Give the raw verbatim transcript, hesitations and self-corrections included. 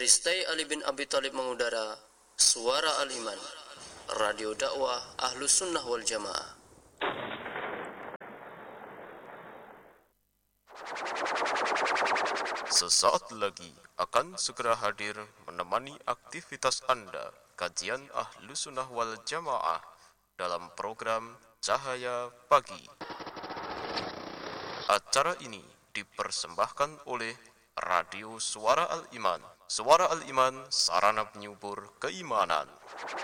Majelis Ali bin Abi Thalib mengudara Suara Al-Iman, Radio dakwah Ahlus Sunnah wal Jamaah. Sesaat lagi akan segera hadir menemani aktivitas Anda kajian Ahlus Sunnah wal Jamaah dalam program Cahaya Pagi. Acara ini dipersembahkan oleh Radio Suara Al-Iman. Suara Al-Iman, sarana penyubur keimanan.